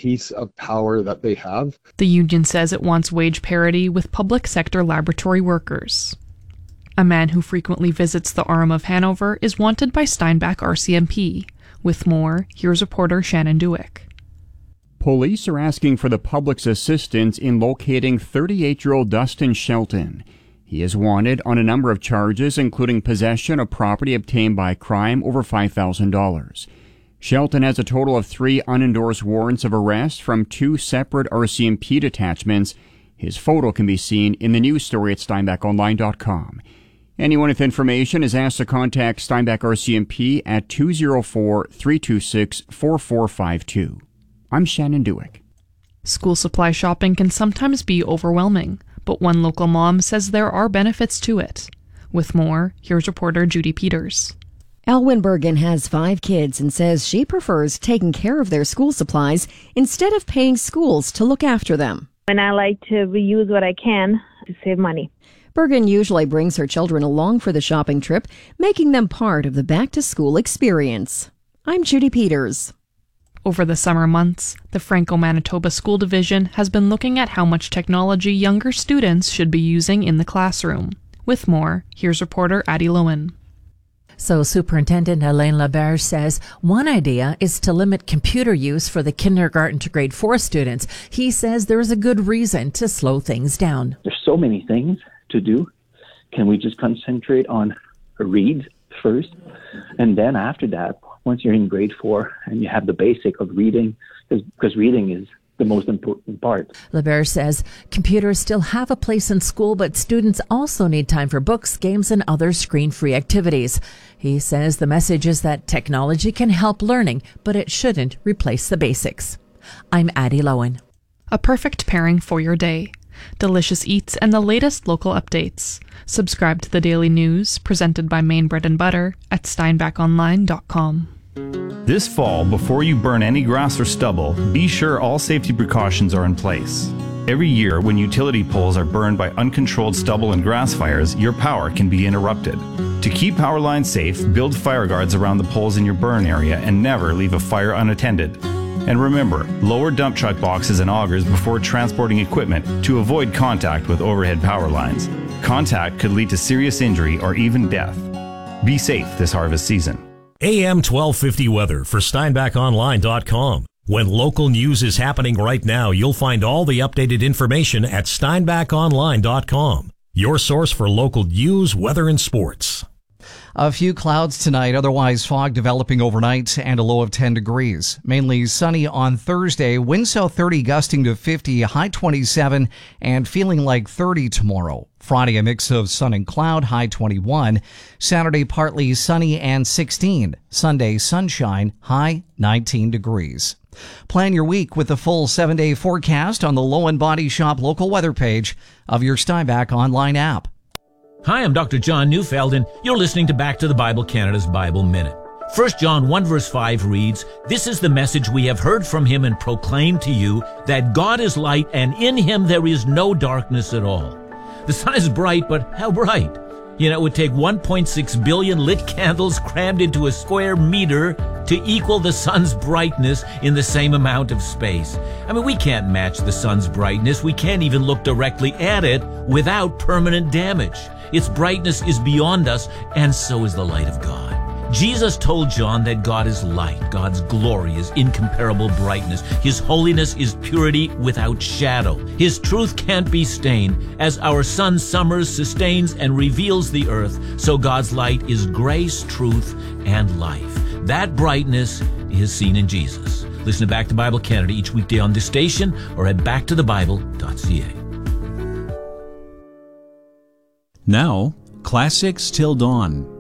piece of power that they have. The union says it wants wage parity with public sector laboratory workers. A man who frequently visits the Orem of Hanover is wanted by Steinbach RCMP. With more, here's reporter Shannon Dewick. Police are asking for the public's assistance in locating 38-year-old Dustin Shelton. He is wanted on a number of charges, including possession of property obtained by crime over $5,000. Shelton has a total of 3 unendorsed warrants of arrest from 2 separate RCMP detachments. His photo can be seen in the news story at SteinbachOnline.com. Anyone with information is asked to contact Steinbach RCMP at 204-326-4452. I'm Shannon Dewick. School supply shopping can sometimes be overwhelming, but one local mom says there are benefits to it. With more, here's reporter Judy Peters. Elwyn Bergen has 5 kids and says she prefers taking care of their school supplies instead of paying schools to look after them. And I like to reuse what I can to save money. Bergen usually brings her children along for the shopping trip, making them part of the back-to-school experience. I'm Judy Peters. Over the summer months, the Franco-Manitoba School Division has been looking at how much technology younger students should be using in the classroom. With more, here's reporter Addie Lowen. So Superintendent Alain Laberge says one idea is to limit computer use for the kindergarten to grade 4 students. He says there is a good reason to slow things down. There's so many things to do. Can we just concentrate on reads first? And then after that, once you're in grade 4 and you have the basic of reading, because reading is the most important part. Laberge says computers still have a place in school, but students also need time for books, games, and other screen-free activities. He says the message is that technology can help learning, but it shouldn't replace the basics. I'm Addie Lowen. A perfect pairing for your day. Delicious eats and the latest local updates. Subscribe to the daily news presented by Maine Bread and Butter at SteinbachOnline.com. This fall, before you burn any grass or stubble, be sure all safety precautions are in place. Every year, when utility poles are burned by uncontrolled stubble and grass fires, your power can be interrupted. To keep power lines safe, build fire guards around the poles in your burn area and never leave a fire unattended. And remember, lower dump truck boxes and augers before transporting equipment to avoid contact with overhead power lines. Contact could lead to serious injury or even death. Be safe this harvest season. AM 1250 weather for SteinbachOnline.com. When local news is happening right now, you'll find all the updated information at SteinbachOnline.com. Your source for local news, weather, and sports. A few clouds tonight, otherwise fog developing overnight and a low of 10 degrees. Mainly sunny on Thursday, wind south 30 gusting to 50, high 27, and feeling like 30 tomorrow. Friday, a mix of sun and cloud, high 21. Saturday, partly sunny and 16. Sunday, sunshine, high 19 degrees. Plan your week with the full 7-day forecast on the Lowen Body Shop local weather page of your Steinbach online app. Hi, I'm Dr. John Neufeld, and you're listening to Back to the Bible Canada's Bible Minute. 1 John 1 verse 5 reads, "This is the message we have heard from him and proclaimed to you, that God is light, and in him there is no darkness at all." The sun is bright, but how bright? You know, it would take 1.6 billion lit candles crammed into a square meter to equal the sun's brightness in the same amount of space. I mean, we can't match the sun's brightness. We can't even look directly at it without permanent damage. Its brightness is beyond us, and so is the light of God. Jesus told John that God is light. God's glory is incomparable brightness. His holiness is purity without shadow. His truth can't be stained. As our sun summers, sustains, and reveals the earth, so God's light is grace, truth, and life. That brightness is seen in Jesus. Listen to Back to Bible Canada each weekday on this station or at backtothebible.ca. Now, Classics Till Dawn